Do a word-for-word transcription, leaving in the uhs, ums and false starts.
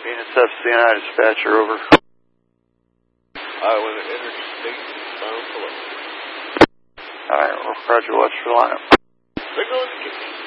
Phoenix F C N I dispatcher, over. Iowa Interstate bound to left. Alright, Roger, watch for lineup. Signal indicated.